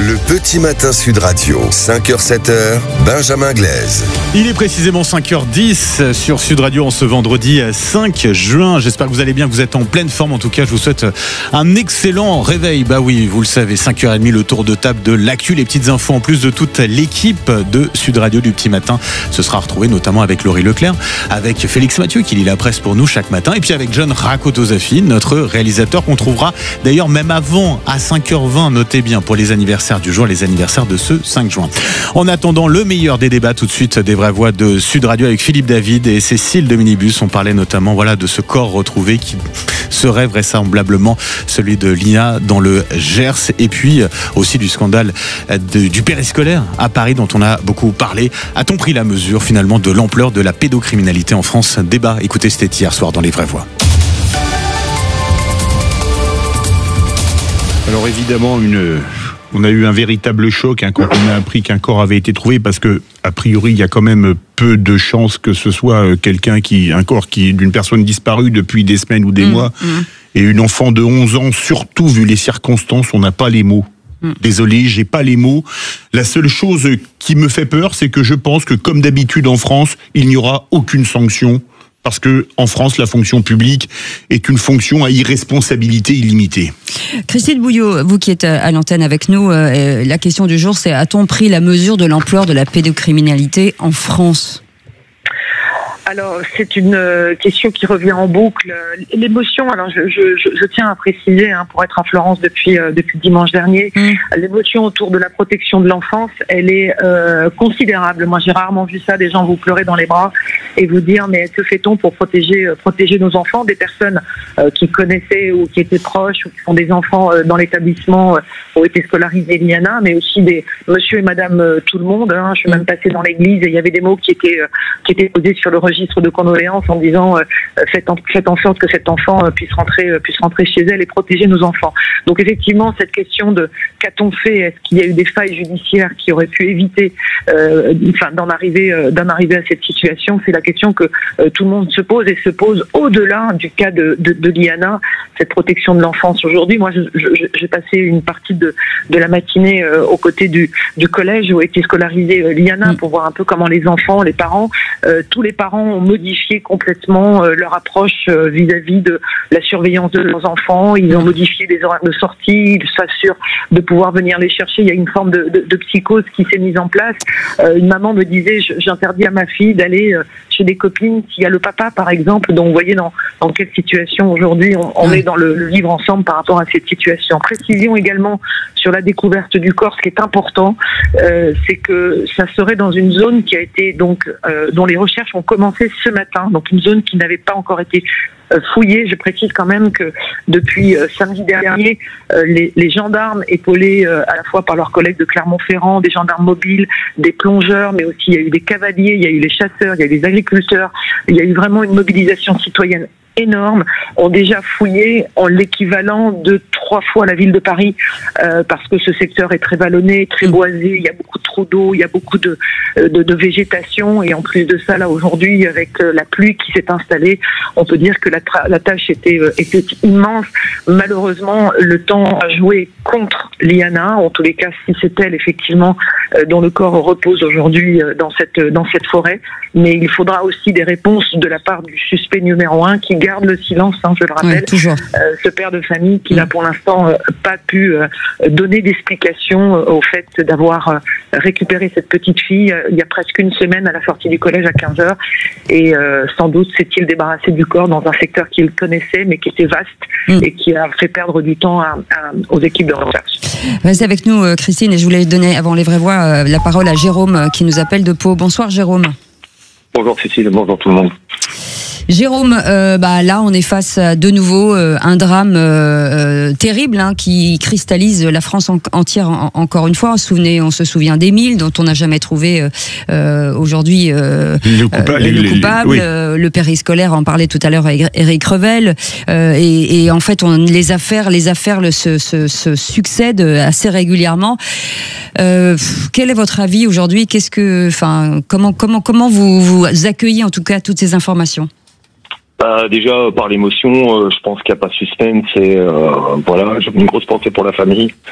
Le petit matin Sud Radio, 5h-7h, Benjamin Glaise. Il est précisément 5h10 sur Sud Radio en ce vendredi 5 juin. J'espère que vous allez bien, que vous êtes en pleine forme. En tout cas, je vous souhaite un excellent réveil. Bah oui, vous le savez, 5h30, le tour de table de l'actu, les petites infos en plus de toute l'équipe de Sud Radio du petit matin. Ce sera retrouvé notamment avec Laurie Leclerc, avec Félix Mathieu qui lit la presse pour nous chaque matin, et puis avec John Rakotozafi, notre réalisateur qu'on trouvera d'ailleurs même avant à 5h20, notez bien, pour les anniversaires du jour, les anniversaires de ce 5 juin. En attendant le meilleur des débats, tout de suite des vraies voix de Sud Radio avec Philippe David et Cécile de Minibus. On parlait notamment de ce corps retrouvé qui serait vraisemblablement celui de Lina dans le Gers, et puis aussi du scandale du périscolaire à Paris dont on a beaucoup parlé. A-t-on pris la mesure finalement de l'ampleur de la pédocriminalité en France? Débat, écoutez, c'était hier soir dans les vraies voix. Alors évidemment, on a eu un véritable choc quand on a appris qu'un corps avait été trouvé, parce que a priori il y a quand même peu de chances que ce soit un corps d'une personne disparue depuis des semaines ou des mois, et une enfant de 11 ans, surtout vu les circonstances, on n'a pas les mots. Désolé, j'ai pas les mots. La seule chose qui me fait peur, c'est que je pense que comme d'habitude en France, il n'y aura aucune sanction. Parce que en France, la fonction publique est une fonction à irresponsabilité illimitée. Christine Bouillot, vous qui êtes à l'antenne avec nous, la question du jour, c'est: a-t-on pris la mesure de l'ampleur de la pédocriminalité en France ? Alors, c'est une question qui revient en boucle. L'émotion, alors je tiens à préciser, pour être à Florence depuis dimanche dernier, l'émotion autour de la protection de l'enfance, elle est considérable. Moi, j'ai rarement vu ça, des gens vous pleurer dans les bras et vous dire: mais que fait-on pour protéger nos enfants? Des personnes qui connaissaient ou qui étaient proches ou qui ont des enfants dans l'établissement ont été scolarisés l'IANA, mais aussi des monsieur et madame tout le monde. Je suis même passée dans l'église et il y avait des mots qui étaient posés sur le registre de condoléances en disant faites en sorte que cet enfant puisse rentrer chez elle et protéger nos enfants. Donc effectivement, cette question de qu'a-t-on fait, est-ce qu'il y a eu des failles judiciaires qui auraient pu éviter d'en arriver à cette situation, c'est la question que tout le monde se pose, et se pose au-delà du cas de l'IANA, cette protection de l'enfance. Aujourd'hui, moi j'ai passé une partie de la matinée aux côtés du collège où a été scolarisé l'IANA pour voir un peu comment les enfants, les parents, tous les parents ont modifié complètement leur approche vis-à-vis de la surveillance de leurs enfants. Ils ont modifié les horaires de sortie, ils s'assurent de pouvoir venir les chercher. Il y a une forme de psychose qui s'est mise en place. Une maman me disait: j'interdis à ma fille d'aller chez des copines s'il y a le papa, par exemple. Donc vous voyez dans quelle situation aujourd'hui on est dans le vivre ensemble par rapport à cette situation. Précision également sur la découverte du corps. Ce qui est important, c'est que ça serait dans une zone qui a été dont les recherches ont commencé ce matin, donc une zone qui n'avait pas encore été fouillée. Je précise quand même que depuis samedi dernier, les gendarmes épaulés à la fois par leurs collègues de Clermont-Ferrand, des gendarmes mobiles, des plongeurs, mais aussi il y a eu des cavaliers, il y a eu les chasseurs, il y a eu les agriculteurs, il y a eu vraiment une mobilisation citoyenne énorme, ont déjà fouillé en l'équivalent de 3 fois la ville de Paris, parce que ce secteur est très vallonné, très boisé, il y a beaucoup de trous d'eau, il y a beaucoup de végétation, et en plus de ça, là aujourd'hui, avec la pluie qui s'est installée, on peut dire que la tâche était immense. Malheureusement, le temps a joué contre l'IANA, en tous les cas, si c'est elle effectivement dont le corps repose aujourd'hui dans cette forêt, mais il faudra aussi des réponses de la part du suspect numéro 1 qui garde le silence, je le rappelle, ce père de famille qui n'a pour l'instant pas pu donner d'explication au fait d'avoir récupéré cette petite fille il y a presque une semaine à la sortie du collège à 15h, et sans doute s'est-il débarrassé du corps dans un secteur qu'il connaissait mais qui était vaste et qui a fait perdre du temps aux équipes de recherche. Restez avec nous, Christine, et je voulais donner avant les vraies voix la parole à Jérôme qui nous appelle de Pau. Bonsoir Jérôme. Bonjour Cécile, bonjour tout le monde. Jérôme, là on est face à de nouveau un drame terrible qui cristallise la France entière encore une fois. On se souvient d'Émile, dont on n'a jamais trouvé aujourd'hui le coupable. Oui. Le périscolaire, en parlait tout à l'heure Éric Revel, et en fait les affaires se succèdent assez régulièrement. Quel est votre avis aujourd'hui? Comment vous accueillez en tout cas toutes ces informations? Déjà par l'émotion, je pense qu'il n'y a pas de suspense, et j'ai une grosse pensée pour la famille.